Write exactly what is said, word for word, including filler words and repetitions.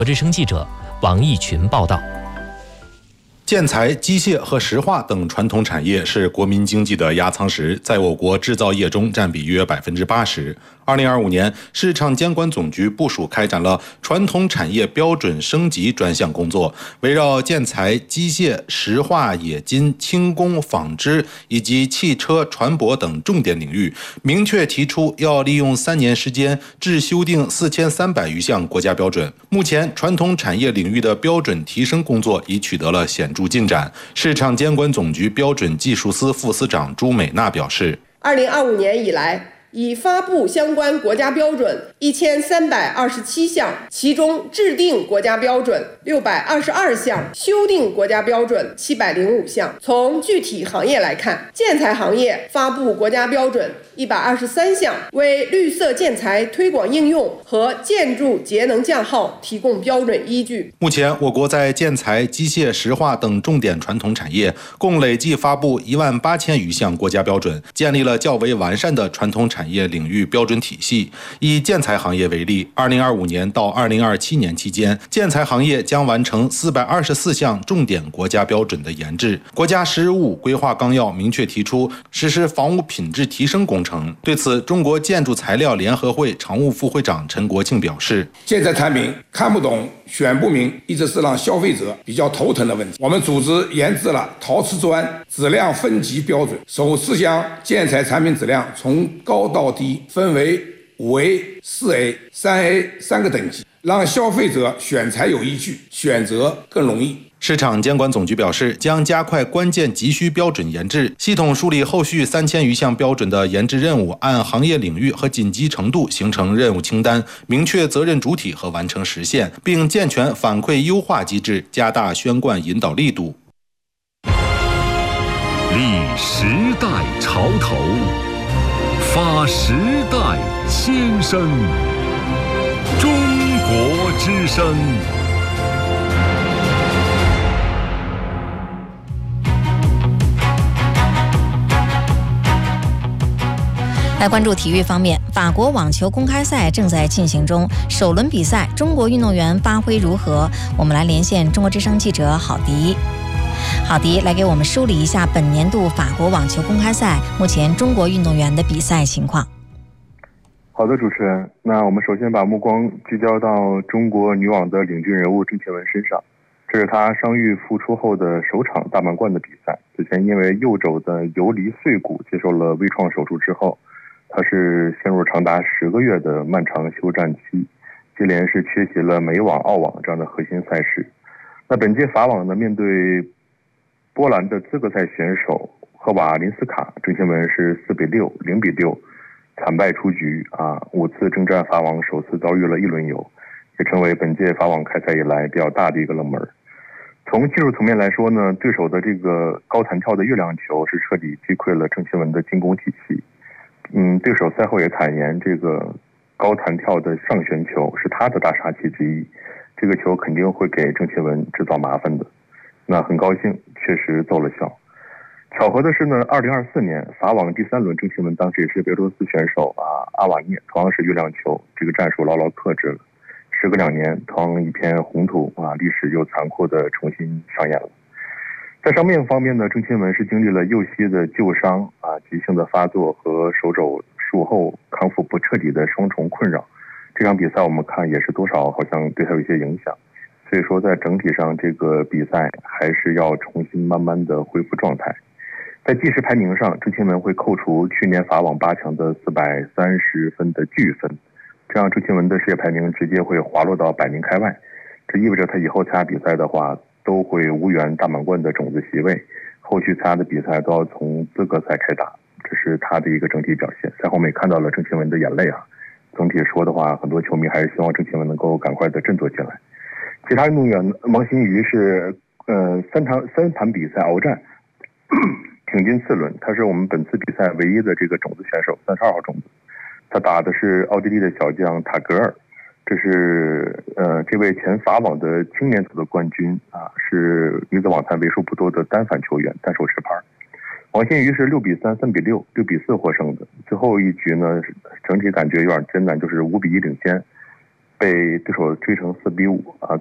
之声记者王义群报道。 建材、机械和石化等传统产业是国民经济的压舱石，在我国制造业中占比约百分之八十。二零二五年，市场监管总局部署开展了传统产业标准升级专项工作，围绕建材、机械、石化、冶金、轻工、纺织以及汽车、船舶等重点领域，明确提出要利用三年时间至修订四千三百余项国家标准。目前，传统产业领域的标准提升工作已取得了显著进展。市场监管总局标准技术司副司长朱美娜表示， 二零二五年以来，已发布相关国家标准一千三百二十七项，其中制定国家标准六百二十二项，修订国家标准七百零五项。从具体行业来看，建材行业发布国家标准一百二十三项，为绿色建材推广应用和建筑节能降耗提供标准依据。 目前，我国在建材、机械、石化等重点传统产业共累计发布一万八千余项国家标准，建立了较为完善的传统产业领域标准体系。以建材行业为例，二零二五年到二零二七年期间，建材行业将完成四百二十四项重点国家标准的研制。国家“十五”规划纲要明确提出实施房屋品质提升工程。对此，中国建筑材料联合会常务副会长陈国庆表示， 建材产品看不懂、选不明，一直是让消费者比较头疼的问题。我们组织研制了陶瓷砖质量分级标准，首次将建材产品质量从高到低分为五 A、四 A、三 A 三个等级，让消费者选材有依据，选择更容易。 市场监管总局表示，将加快关键急需标准研制，系统梳理后续三千余项标准的研制任务，按行业领域和紧急程度形成任务清单，明确责任主体和完成时限，并健全反馈优化机制，加大宣贯引导力度。 立时代潮头，发时代先声，中国之声。 来关注体育方面，法国网球公开赛正在进行中，首轮比赛中国运动员发挥如何？我们来连线中国之声记者郝迪。郝迪来给我们梳理一下本年度法国网球公开赛目前中国运动员的比赛情况。 好的，主持人，那我们首先把目光聚焦到中国女网的领军人物郑钦文身上。这是她伤愈复出后的首场大满贯的比赛。此前因为右肘的游离碎骨接受了微创手术之后，他是陷入长达十个月的漫长休战期，接连是缺席了美网、澳网这样的核心赛事。那本届法网呢，面对波兰的资格赛选手赫瓦林斯卡，郑钦文是四比六、零比六惨败出局啊！五次征战法网，首次遭遇了一轮游，也成为本届法网开赛以来比较大的一个冷门。从技术层面来说呢，对手的这个高弹跳的月亮球是彻底击溃了郑钦文的进攻体系。嗯，对手赛后也坦言，这个高弹跳的上旋球是他的大杀器之一，这个球肯定会给郑钦文制造麻烦的。那很高兴，确实奏了效。巧合的是呢，二零二四年法网第三轮，郑钦文当时也是白俄罗斯选手啊阿瓦涅，同样是月亮球，这个战术牢牢克制了。时隔两年，同样一片红土啊，历史又残酷的重新上演了。在伤病方面呢，郑钦文是经历了右膝的旧伤啊、急性的发作和手肘术后康复不彻底的双重困扰。这场比赛我们看也是多少好像对他有一些影响，所以说在整体上这个比赛还是要重新慢慢的恢复状态。在计时排名上，郑钦文会扣除去年法网八强的四百三十分的巨分，这样郑钦文的世界排名直接会滑落到百名开外。这意味着他以后参加比赛的话都会无缘大满贯的种子席位，后续参加的比赛都要从资格赛开打，这是他的一个整体表现。赛后我们也看到了郑钦文的眼泪啊，总体说的话，很多球迷还是希望郑钦文能够赶快的振作起来。其他运动员王欣瑜是呃三场三盘比赛鏖战，挺进次轮，他是我们本次比赛唯一的这个种子选手，三十二号种子。他打的是奥地利的小将塔格尔。这是呃，这位前法网的青年组的冠军啊，是女子网坛为数不多的单反球员，单手持拍。王欣瑜是六比三、三比六、六比四获胜的。最后一局呢，整体感觉有点艰难，就是五比一领先。 被对手追成四比五啊，